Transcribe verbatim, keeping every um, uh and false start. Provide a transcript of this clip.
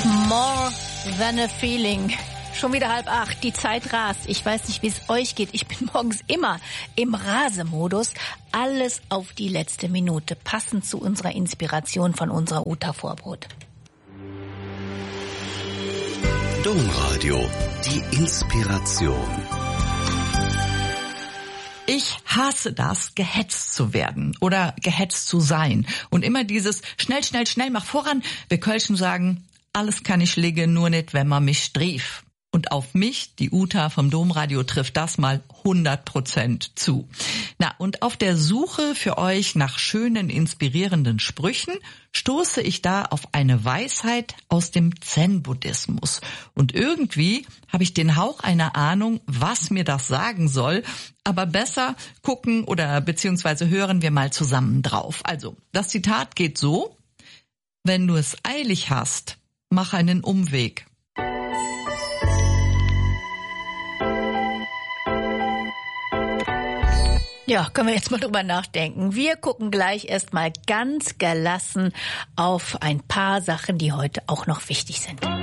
More than a feeling. Schon wieder halb acht, die Zeit rast. Ich weiß nicht, wie es euch geht. Ich bin morgens immer im Rasemodus. Alles auf die letzte Minute, passend zu unserer Inspiration von unserer Uta Vorbrot. Domradio, die Inspiration. Ich hasse das, gehetzt zu werden oder gehetzt zu sein. Und immer dieses schnell, schnell, schnell, mach voran. Wir Kölschen sagen, alles kann ich liegen, nur nicht, wenn man mich strief. Und auf mich, die Uta vom Domradio, trifft das mal hundert Prozent zu. Na, und auf der Suche für euch nach schönen, inspirierenden Sprüchen stoße ich da auf eine Weisheit aus dem Zen-Buddhismus. Und irgendwie habe ich den Hauch einer Ahnung, was mir das sagen soll. Aber besser gucken oder beziehungsweise hören wir mal zusammen drauf. Also, das Zitat geht so: Wenn du es eilig hast, mach einen Umweg. Ja, können wir jetzt mal drüber nachdenken. Wir gucken gleich erstmal ganz gelassen auf ein paar Sachen, die heute auch noch wichtig sind.